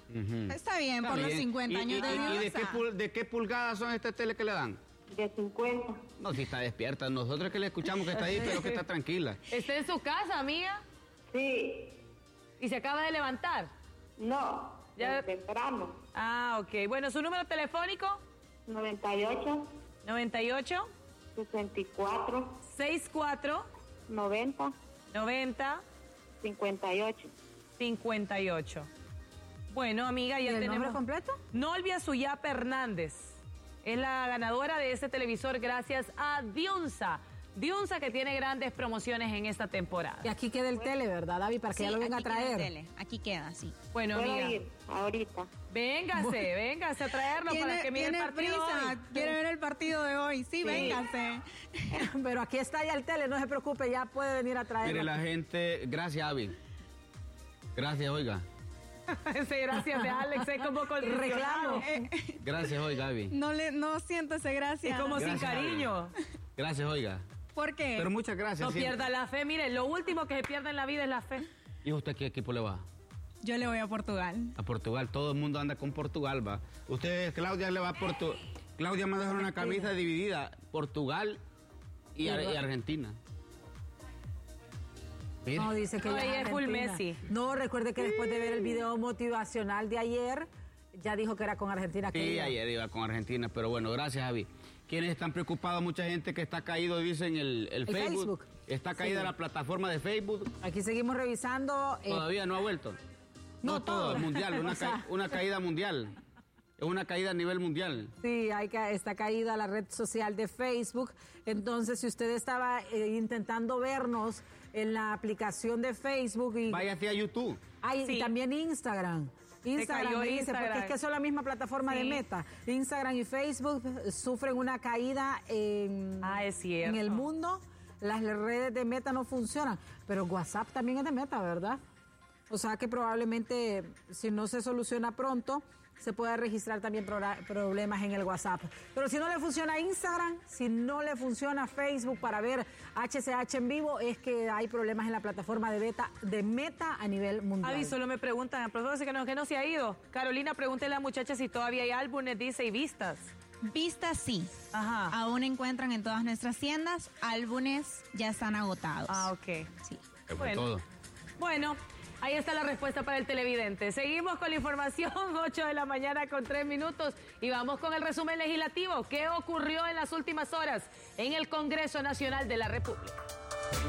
Está bien, por los 50 años de vida. ¿Y de qué pulgadas son estas tele que le dan? De 50. No, si está despierta. Nosotros que le escuchamos que está ahí, pero que está tranquila. ¿Está en su casa, amiga? Sí. ¿Y se acaba de levantar? No, Ya. temprano. Ah, ok. Bueno, ¿su número telefónico? 98, 98 64, 64 90, 90 58. 58. Bueno, amiga, ya ¿Y el tenemos... nombre completo? Nolvia Suyapa Hernández es la ganadora de este televisor gracias a Diunsa. Diunsa, que tiene grandes promociones en esta temporada. Y aquí queda el tele, ¿verdad, David? Para que ya lo venga a traer. Aquí queda, sí. Bueno, Puedo amiga, ir ahorita. véngase a traerlo para que mire el partido hoy. Quiere ver el partido de hoy. Sí, véngase. Pero aquí está ya el tele, no se preocupe, ya puede venir a traerlo. Mire, la gente... Gracias, Avi. Gracias, oiga. Sí, gracias de Alex, es como con Reclamo. Gracias, oiga, Avi. No siento ese gracias. Es como Gracias, sin cariño. Gracias, oiga. ¿Por qué? Pero muchas gracias. No sí. pierda la fe, mire, lo último que se pierde en la vida es la fe. ¿Y usted qué equipo le va? Yo le voy a Portugal. A Portugal. Todo el mundo anda con Portugal, va. Usted, Claudia, le va a Portugal. Claudia me dejó una camisa dividida. Portugal y Argentina. Mire. No, dice que No, ya ella es full Argentina. Messi. No, recuerde que después de ver el video motivacional de ayer, ya dijo que era con Argentina. que Sí, iba. ayer iba con Argentina, pero bueno, gracias, Javi. ¿Quiénes están preocupados? Mucha gente que está caído, dicen el Facebook. Está caída la plataforma de Facebook. Aquí seguimos revisando. Todavía no ha vuelto. no No, todo, todo. mundial, O sea. una caída mundial. Es una caída a nivel mundial. Sí, está caída la red social de Facebook. Entonces, si usted estaba intentando vernos en la aplicación de Facebook y Vaya hacia YouTube. y Sí. también Instagram. Instagram cayó me dice, Instagram. porque es que son la misma plataforma Sí. de Meta. Instagram y Facebook sufren una caída Es cierto. en el mundo. Las redes de Meta no funcionan, pero WhatsApp también es de Meta, ¿verdad? O sea que probablemente, si no se soluciona pronto, se puede registrar también problemas en el WhatsApp. Pero si no le funciona Instagram, si no le funciona Facebook para ver HCH en vivo, es que hay problemas en la plataforma de Meta a nivel mundial. Avi, solo me preguntan, a propósito que no se ha ido. Carolina, pregúntele a la muchacha si todavía hay álbumes, dice, y vistas. Vistas sí. Ajá. Aún encuentran en todas nuestras tiendas. Álbumes ya están agotados. Ok. Sí. Todo. Bueno, ahí está la respuesta para el televidente. Seguimos con la información, 8 de la mañana con 3 minutos. Y vamos con el resumen legislativo. ¿Qué ocurrió en las últimas horas en el Congreso Nacional de la República?